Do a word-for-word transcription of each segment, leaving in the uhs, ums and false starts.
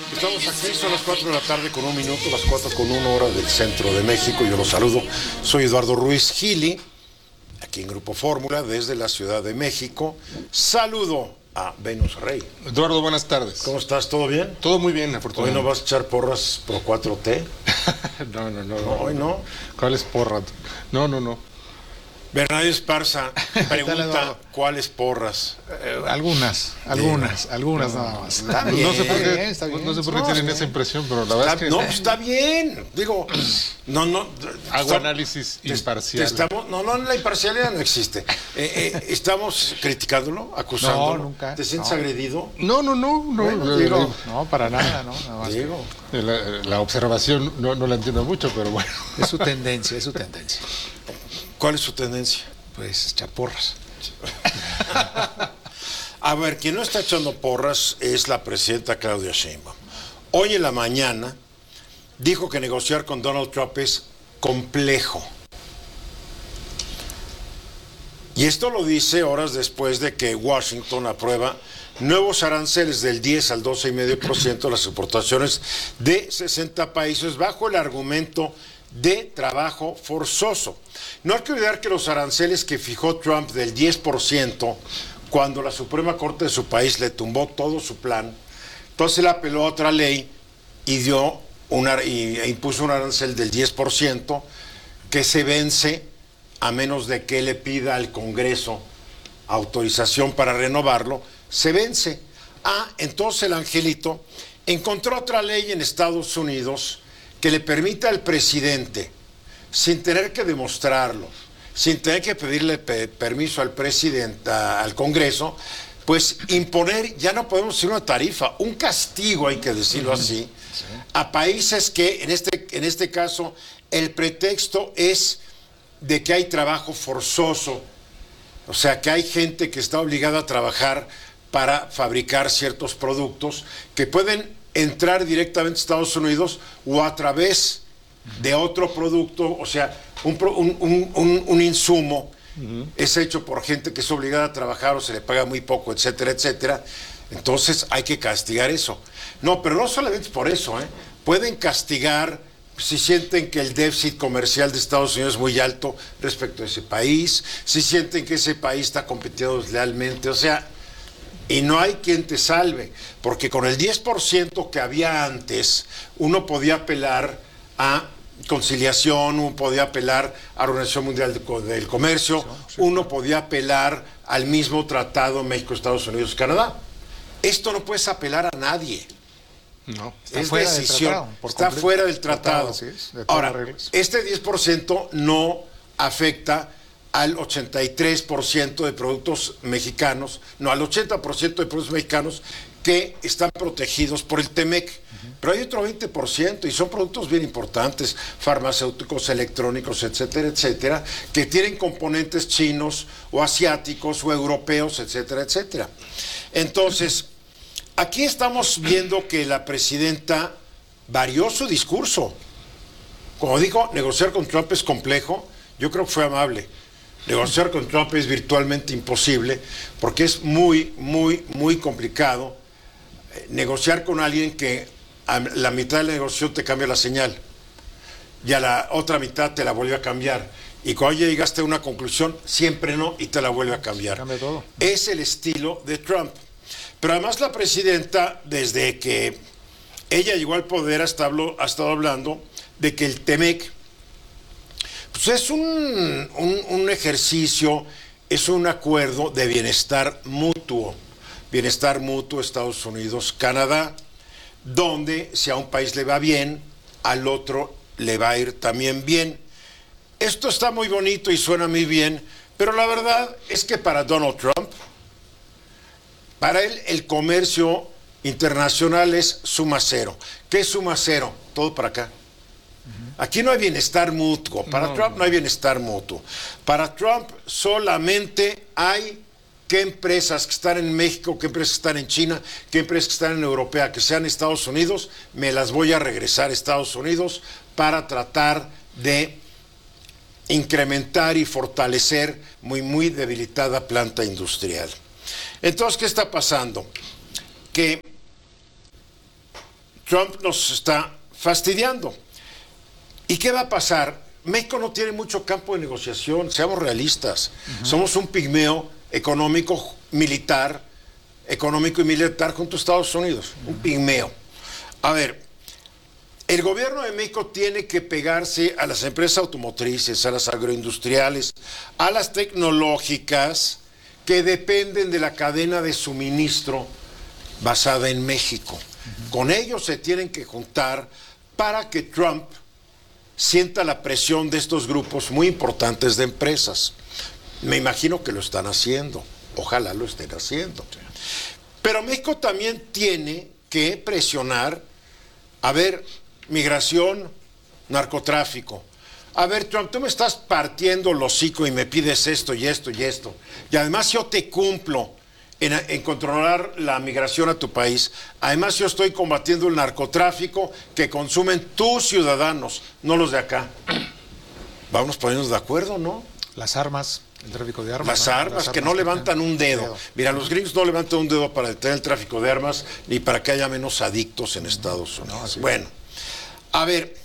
Estamos aquí, son las cuatro de la tarde con un minuto, las cuatro con una hora del centro de México. Yo los saludo, soy Eduardo Ruiz Gili, aquí en Grupo Fórmula, desde la Ciudad de México. Saludo a Venus Rey. Eduardo, buenas tardes. ¿Cómo estás? ¿Todo bien? Todo muy bien, ¿Hoy afortunadamente. no vas a echar porras Pro cuatro T? no, no, no, No, no. hoy no. ¿Cuál es porra? No, no, no. Bernardo Esparza pregunta, Eduardo? ¿cuáles porras? Eh, algunas, algunas, algunas nada más. Está No, bien. sé por qué, bien, está bien. no sé por qué No, tienen está esa bien. impresión, pero la verdad Está- es que no, pues está bien. Digo, no, no. hago está- análisis te- imparcial. te estamos, no, no, la imparcialidad no existe. Eh, eh, estamos criticándolo, acusándolo. No, nunca. ¿Te sientes No. agredido? No, no, no, no. Bueno, eh, digo, No, para nada, ¿no? Nada más. Diego. eh, la, la observación no, no la entiendo mucho, pero bueno. Es su tendencia, es su tendencia. ¿Cuál es su tendencia? Pues echar porras. A ver, quien no está echando porras es la presidenta Claudia Sheinbaum. Hoy en la mañana dijo que negociar con Donald Trump es complejo. Y esto lo dice horas después de que Washington aprueba nuevos aranceles del diez al doce coma cinco por ciento de las exportaciones de sesenta países bajo el argumento de trabajo forzoso. No hay que olvidar que los aranceles que fijó Trump del diez por ciento, cuando la Suprema Corte de su país le tumbó todo su plan, entonces él apeló a otra ley y dio una, y, e impuso un arancel del diez por ciento que se vence a menos de que le pida al Congreso autorización para renovarlo, se vence. Ah, entonces el angelito encontró otra ley en Estados Unidos que le permita al presidente, sin tener que demostrarlo, sin tener que pedirle pe- permiso al presidente, a- al Congreso, pues imponer, ya no podemos decir una tarifa, un castigo, hay que decirlo así, a países que en este, en este caso el pretexto es de que hay trabajo forzoso, o sea que hay gente que está obligada a trabajar para fabricar ciertos productos que pueden entrar directamente a Estados Unidos o a través de otro producto, o sea, un, pro- un, un, un, un insumo uh-huh. es hecho por gente que es obligada a trabajar o se le paga muy poco, etcétera, etcétera. Entonces hay que castigar eso. No, pero no solamente por eso, ¿eh? Pueden castigar si sienten que el déficit comercial de Estados Unidos es muy alto respecto a ese país, si sienten que ese país está compitiendo deslealmente, o sea, y no hay quien te salve, porque con el diez por ciento que había antes, uno podía apelar a conciliación, uno podía apelar a la Organización Mundial del Comercio, uno podía apelar al mismo tratado México, Estados Unidos, Canadá. Esto no puedes apelar a nadie. No. Está Es fuera del decisión, tratado, por está completo. fuera del tratado. Tratado, así es, de todas Ahora, las reglas. este diez por ciento no afecta al ochenta y tres por ciento de productos mexicanos, no, al ochenta por ciento de productos mexicanos que están protegidos por el Temec. Uh-huh. Pero hay otro veinte por ciento y son productos bien importantes, farmacéuticos, electrónicos, etcétera, etcétera, que tienen componentes chinos o asiáticos o europeos, etcétera, etcétera. Entonces, aquí estamos viendo que la presidenta varió su discurso. Como dijo, negociar con Trump es complejo, yo creo que fue amable. Negociar con Trump es virtualmente imposible porque es muy, muy, muy complicado eh, negociar con alguien que a la mitad de la negociación te cambia la señal y a la otra mitad te la vuelve a cambiar. Y cuando ya llegaste a una conclusión, siempre no y te la vuelve a cambiar. Cambia todo. Es el estilo de Trump. Pero además la presidenta, desde que ella llegó al poder, ha estado, ha estado hablando de que el Temec pues es un, un, un ejercicio, es un acuerdo de bienestar mutuo, bienestar mutuo Estados Unidos, Canadá, donde si a un país le va bien, al otro le va a ir también bien. Esto está muy bonito y suena muy bien, pero la verdad es que para Donald Trump, para él el comercio internacional es suma cero. ¿Qué es suma cero? Todo para acá. Aquí no hay bienestar mutuo. Para no. Trump no hay bienestar mutuo. Para Trump solamente hay qué empresas que están en México, qué empresas que están en China, qué empresas que están en Europa, que sean Estados Unidos, me las voy a regresar a Estados Unidos para tratar de incrementar y fortalecer muy, muy debilitada planta industrial. Entonces, ¿qué está pasando? Que Trump nos está fastidiando. ¿Y qué va a pasar? México no tiene mucho campo de negociación, seamos realistas. Uh-huh. Somos un pigmeo económico, militar, económico y militar junto a Estados Unidos. Uh-huh. Un pigmeo. A ver, el gobierno de México tiene que pegarse a las empresas automotrices, a las agroindustriales, a las tecnológicas que dependen de la cadena de suministro basada en México. Uh-huh. Con ellos se tienen que juntar para que Trump sienta la presión de estos grupos muy importantes de empresas. Me imagino que lo están haciendo. Ojalá lo estén haciendo. Pero México también tiene que presionar, a ver, migración, narcotráfico. A ver, Trump, tú me estás partiendo el hocico y me pides esto y esto y esto. Y además yo te cumplo en, en controlar la migración a tu país. Además yo estoy combatiendo el narcotráfico que consumen tus ciudadanos, no los de acá. Vamos a ponernos de acuerdo, ¿no? Las armas, el tráfico de armas. Las ¿no? armas, Las que armas no levantan un dedo. dedo. Mira, los gringos no levantan un dedo para detener el tráfico de armas ni para que haya menos adictos en Estados Unidos. No, bueno, a ver,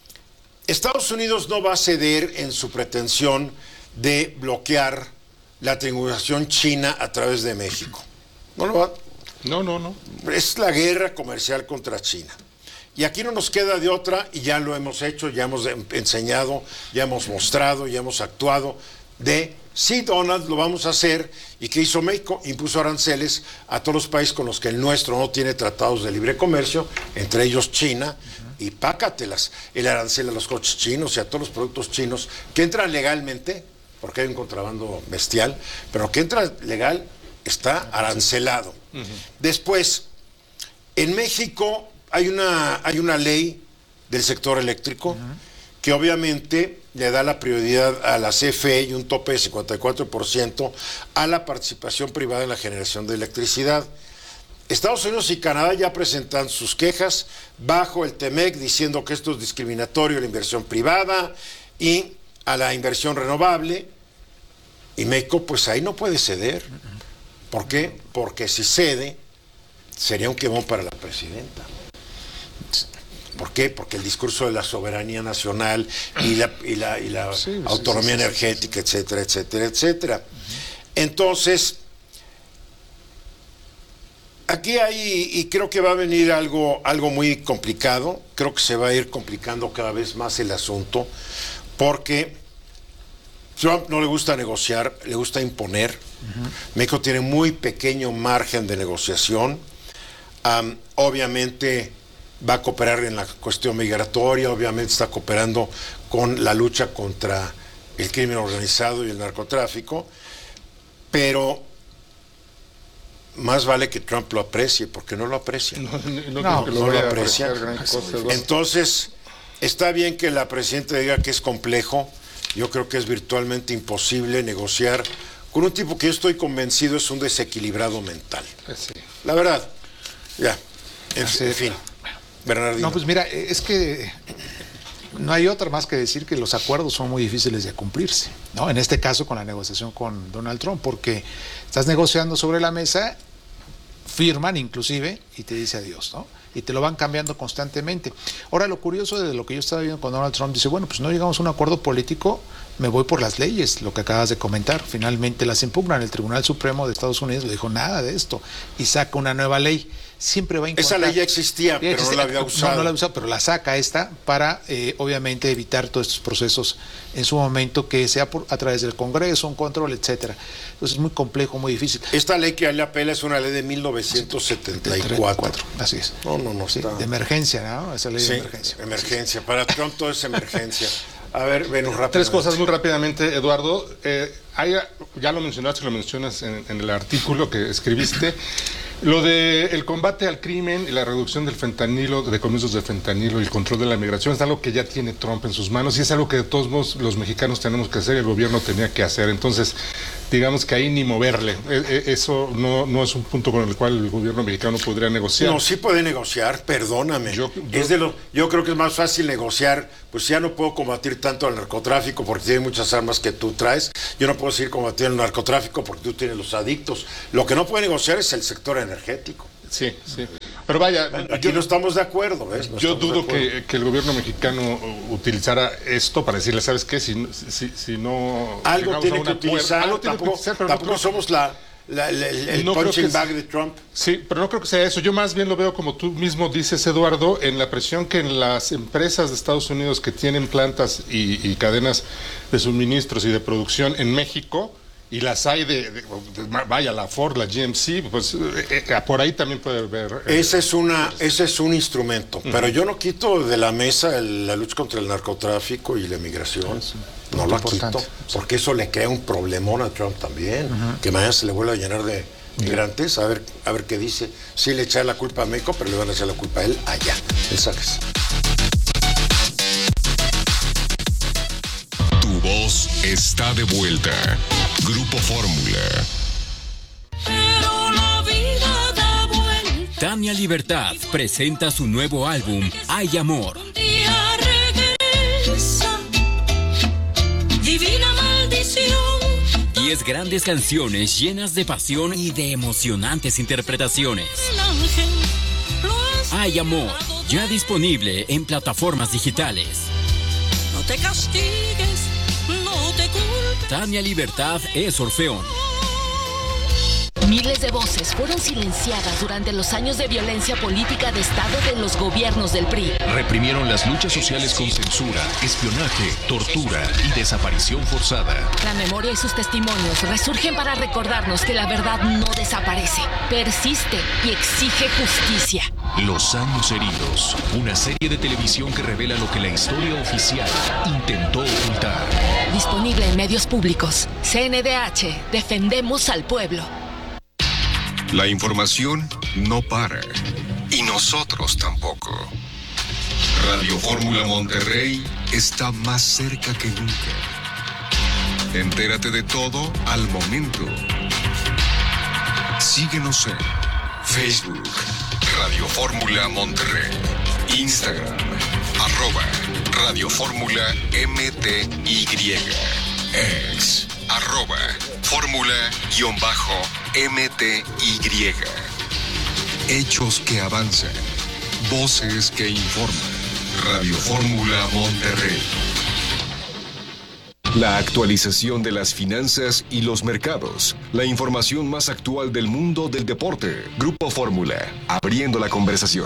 Estados Unidos no va a ceder en su pretensión de bloquear la triangulación china a través de México. No lo va. No, no, no. Es la guerra comercial contra China. Y aquí no nos queda de otra, y ya lo hemos hecho, ya hemos enseñado, ya hemos mostrado, ya hemos actuado, de sí, Donald, lo vamos a hacer. ¿Y qué hizo México? Impuso aranceles a todos los países con los que el nuestro no tiene tratados de libre comercio, entre ellos China, uh-huh. y pácatelas. El arancel a los coches chinos y a todos los productos chinos que entran legalmente, porque hay un contrabando bestial, pero que entra legal está arancelado. Uh-huh. Después, en México hay una, hay una ley del sector eléctrico uh-huh. que obviamente le da la prioridad a la C F E y un tope de cincuenta y cuatro por ciento a la participación privada en la generación de electricidad. Estados Unidos y Canadá ya presentan sus quejas bajo el T M E C diciendo que esto es discriminatorio a la inversión privada y a la inversión renovable, y México pues ahí no puede ceder. ¿Por qué? Porque si cede sería un quemón para la presidenta. ¿Por qué? Porque el discurso de la soberanía nacional y la, y la, y la sí, autonomía sí, sí, energética, sí, sí. etcétera, etcétera, etcétera. Uh-huh. Entonces, aquí hay, y creo que va a venir algo, algo muy complicado, creo que se va a ir complicando cada vez más el asunto, porque Trump no le gusta negociar, le gusta imponer. Uh-huh. México tiene muy pequeño margen de negociación. Um, obviamente va a cooperar en la cuestión migratoria, obviamente está cooperando con la lucha contra el crimen organizado y el narcotráfico, pero más vale que Trump lo aprecie, porque no lo aprecia. No, no, no, no lo, lo aprecia. Entonces, está bien que la presidenta diga que es complejo. Yo creo que es virtualmente imposible negociar con un tipo que yo estoy convencido es un desequilibrado mental. Sí. La verdad, ya, en, sí. en fin. Bernardino. No, pues mira, es que no hay otra más que decir que los acuerdos son muy difíciles de cumplirse, ¿no? En este caso con la negociación con Donald Trump, porque estás negociando sobre la mesa, firman inclusive y te dice adiós, ¿no? Y te lo van cambiando constantemente. Ahora, lo curioso de lo que yo estaba viendo con Donald Trump, dice, bueno, pues no llegamos a un acuerdo político, me voy por las leyes, lo que acabas de comentar. Finalmente las impugnan. El Tribunal Supremo de Estados Unidos le dijo nada de esto y saca una nueva ley. Siempre va a encontrar... Esa ley ya existía, pero existía, no la había usado. No, no la había usado, pero la saca esta para, eh, obviamente, evitar todos estos procesos en su momento, que sea por, a través del Congreso, un control, etcétera. Entonces es muy complejo, muy difícil. Esta ley que él apela es una ley de mil novecientos setenta y cuatro. Así es. No, no, no sí, está... De emergencia, ¿no? Esa ley sí, de emergencia. emergencia. Para Trump todo es emergencia. A ver, ven rápido. Tres cosas muy rápidamente, Eduardo. Eh, hay, ya lo mencionaste, lo mencionas en, en el artículo que escribiste. Lo de el combate al crimen y la reducción del fentanilo, de comienzos de fentanilo y el control de la migración es algo que ya tiene Trump en sus manos y es algo que de todos modos los mexicanos tenemos que hacer y el gobierno tenía que hacer. Entonces, digamos que ahí ni moverle. Eso no, no es un punto con el cual el gobierno mexicano podría negociar. No, sí puede negociar, perdóname. Yo, yo, es de lo, yo creo que es más fácil negociar, pues ya no puedo combatir tanto al narcotráfico porque tiene muchas armas que tú traes. Yo no puedo seguir combatiendo el narcotráfico porque tú tienes los adictos. Lo que no puede negociar es el sector energético. Sí, sí. Pero vaya, Aquí yo, no estamos de acuerdo, ¿ves? No yo estamos de dudo acuerdo. que, que el gobierno mexicano utilizara esto para decirle, ¿sabes qué? Si, si, si no... Algo llegamos a tiene que un acuerdo- utilizar, algo tiene que tampoco, utilizar, pero no tampoco creo- somos la, la- la- el, el No creo punching que bag es- de Trump. Sí, pero no creo que sea eso. Yo más bien lo veo como tú mismo dices, Eduardo, en la presión que en las empresas de Estados Unidos que tienen plantas y, y cadenas de suministros y de producción en México, y las hay de, de- de- vaya, la Ford, la G M C, pues eh, eh, por ahí también puede haber... eh, Ese es, una, ese es un instrumento, pero yo no quito de la mesa el- la lucha contra el narcotráfico y la migración. No lo quito, importante. porque eso le crea un problemón a Trump también, que mañana se le vuelve a llenar de migrantes, a ver, a ver qué dice. Sí le echan la culpa a México, pero le van a echar la culpa a él allá. Mensajes. Tu voz está de vuelta. Grupo Fórmula. Pero la vida da vuelta. Tania Libertad presenta su nuevo álbum, Hay Amor. Un día regresa. Divina maldición. Diez grandes canciones llenas de pasión y de emocionantes interpretaciones. El ángel lo has Hay Amor, llevado ya de- disponible en plataformas digitales. No te castigues, no te culpes. Tania Libertad es Orfeón. Miles de voces fueron silenciadas durante los años de violencia política de Estado de los gobiernos del P R I. Reprimieron las luchas sociales con censura, espionaje, tortura y desaparición forzada. La memoria y sus testimonios resurgen para recordarnos que la verdad no desaparece, persiste y exige justicia. Los años heridos. Una serie de televisión que revela lo que la historia oficial intentó ocultar. Disponible en medios públicos. C N D H, defendemos al pueblo. La información no para. Y nosotros tampoco. Radio Fórmula Monterrey está más cerca que nunca. Entérate de todo al momento. Síguenos en Facebook, Radio Fórmula Monterrey, Instagram, arroba Radio Fórmula M T Y, ex, arroba Fórmula-M T Y. Hechos que avanzan, voces que informan. Radio Fórmula Monterrey. La actualización de las finanzas y los mercados. La información más actual del mundo del deporte. Grupo Fórmula, abriendo la conversación.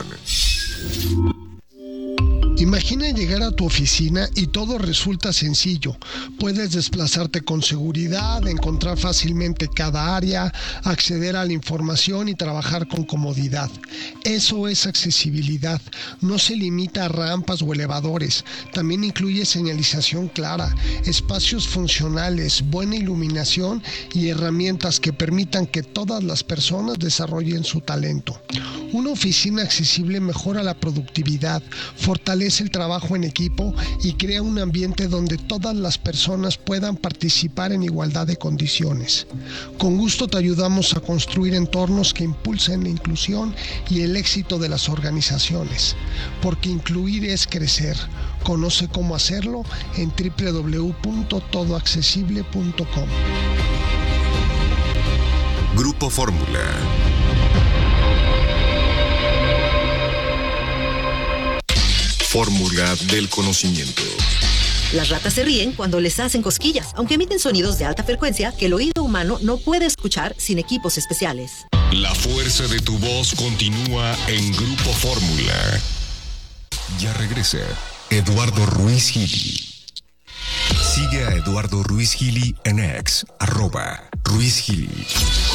Imagina llegar a tu oficina y todo resulta sencillo. Puedes desplazarte con seguridad, encontrar fácilmente cada área, acceder a la información y trabajar con comodidad. Eso es accesibilidad. No se limita a rampas o elevadores. También incluye señalización clara, espacios funcionales, buena iluminación y herramientas que permitan que todas las personas desarrollen su talento. Una oficina accesible mejora la productividad, fortalece el trabajo en equipo y crea un ambiente donde todas las personas puedan participar en igualdad de condiciones. Con gusto te ayudamos a construir entornos que impulsen la inclusión y el éxito de las organizaciones, porque incluir es crecer. Conoce cómo hacerlo en doble u doble u doble u punto todo accesible punto com. Grupo Fórmula. Fórmula del conocimiento. Las ratas se ríen cuando les hacen cosquillas, aunque emiten sonidos de alta frecuencia que el oído humano no puede escuchar sin equipos especiales. La fuerza de tu voz continúa en Grupo Fórmula. Ya regresa Eduardo Ruiz Gili. Sigue a Eduardo Ruiz Gili en ex, arroba Ruiz Gili.